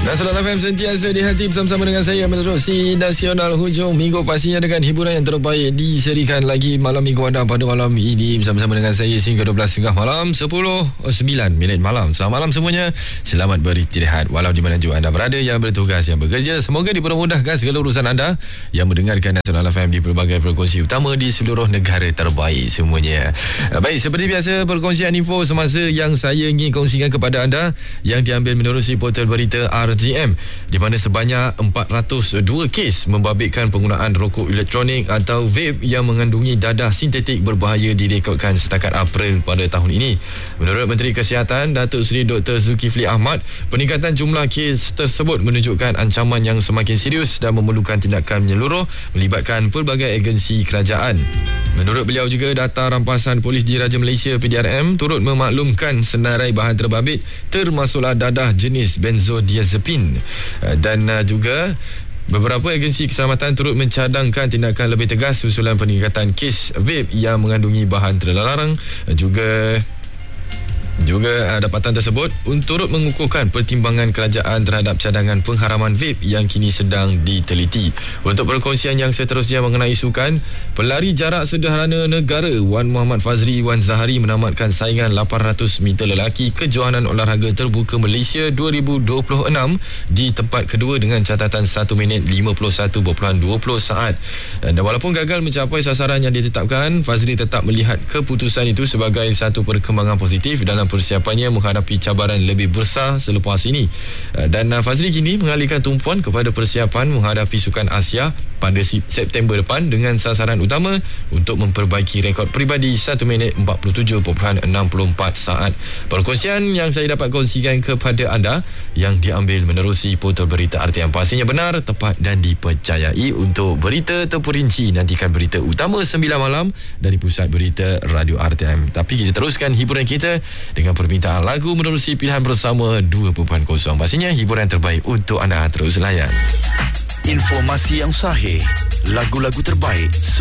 Nasional FM sentiasa di hati bersama-sama dengan saya menerusi Nasional hujung minggu, pastinya dengan hiburan yang terbaik diserikan lagi malam minggu anda pada malam ini bersama-sama dengan saya sehingga 12.30 malam 10:09 malam. Selamat malam semuanya. Selamat beristirahat walau di mana juga anda berada, yang bertugas, yang bekerja. Semoga dipermudahkan segala urusan anda yang mendengarkan Nasional FM di pelbagai frekuensi utama di seluruh negara terbaik semuanya. Baik, seperti biasa perkongsian info semasa yang saya ingin kongsikan kepada anda yang diambil menerusi portal berita RTM, di mana sebanyak 402 kes membabitkan penggunaan rokok elektronik atau vape yang mengandungi dadah sintetik berbahaya direkodkan setakat April pada tahun ini. Menurut Menteri Kesihatan Datuk Seri Dr. Zulkifli Ahmad, peningkatan jumlah kes tersebut menunjukkan ancaman yang semakin serius dan memerlukan tindakan menyeluruh melibatkan pelbagai agensi kerajaan. Menurut beliau juga, data rampasan Polis Diraja Malaysia PDRM turut memaklumkan senarai bahan terbabit termasuklah dadah jenis benzodiazepin, dan juga beberapa agensi keselamatan turut mencadangkan tindakan lebih tegas susulan peningkatan kes vape yang mengandungi bahan terlarang. Juga dapatan tersebut turut mengukuhkan pertimbangan kerajaan terhadap cadangan pengharaman vape yang kini sedang diteliti. Untuk perkongsian yang seterusnya mengenai sukan, pelari jarak sederhana negara Wan Muhammad Fazri Wan Zahari menamatkan saingan 800 meter lelaki kejohanan olahraga terbuka Malaysia 2026 di tempat kedua dengan catatan 1 minit 51.20 saat. Dan walaupun gagal mencapai sasaran yang ditetapkan, Fazri tetap melihat keputusan itu sebagai satu perkembangan positif dalam persiapannya menghadapi cabaran lebih besar selepas ini. Dan Fazri kini mengalihkan tumpuan kepada persiapan menghadapi Sukan Asia pada September depan dengan sasaran utama untuk memperbaiki rekod peribadi 1 minit 47.64 saat. Perkongsian yang saya dapat kongsikan kepada anda yang diambil menerusi portal berita RTM pastinya benar, tepat dan dipercayai. Untuk berita terperinci, nantikan berita utama 9 malam dari Pusat Berita Radio RTM. Tapi kita teruskan hiburan kita dengan permintaan lagu menerusi pilihan bersama 2.0. Pastinya hiburan terbaik untuk anda, terus layan. Informasi yang sahih, lagu-lagu terbaik